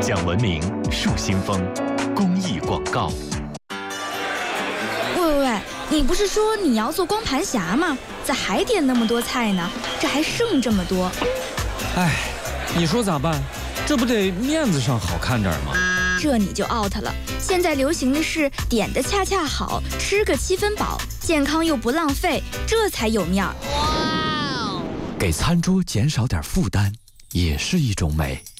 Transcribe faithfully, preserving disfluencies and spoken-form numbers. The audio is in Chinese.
讲文明树新风公益广告。 喂喂喂，你不是说你要做光盘侠吗？咋还点那么多菜呢？这还剩这么多。 哎，你说咋办？这不得面子上好看点吗？ 这你就 out 了。现在流行的是点的恰恰好，吃个七分饱，健康又不浪费，这才有面儿。 给餐桌减少点负担，也是一种美。